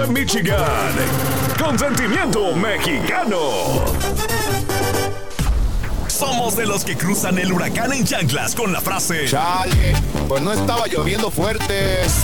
Michigan. Consentimiento mexicano. Somos de los que cruzan el huracán en chanclas con la frase: chale, pues no estaba lloviendo fuerte.